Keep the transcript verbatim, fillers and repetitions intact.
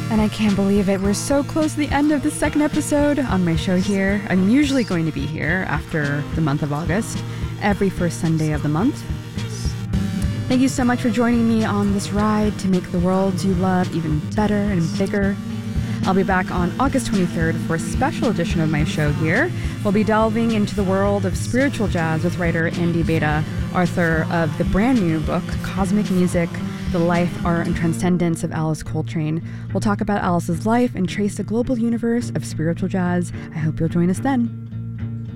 And I can't believe it. We're so close to the end of the second episode on my show here. I'm usually going to be here after the month of August, every first Sunday of the month. Thank you so much for joining me on this ride to make the world you love even better and bigger. I'll be back on August twenty-third for a special edition of my show here. We'll be delving into the world of spiritual jazz with writer Andy Beta, author of the brand new book, Cosmic Music, The Life, Art, and Transcendence of Alice Coltrane. We'll talk about Alice's life and trace the global universe of spiritual jazz. I hope you'll join us then.